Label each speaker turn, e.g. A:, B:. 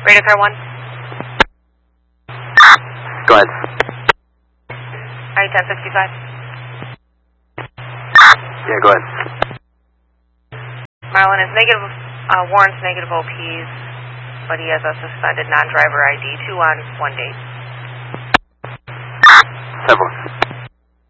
A: Radio Car 1.
B: Go ahead.
A: I-1065.
B: Yeah, go ahead.
A: Marlon is negative, Warren's negative OPs, but he has a suspended non-driver ID, 2 on 1 date.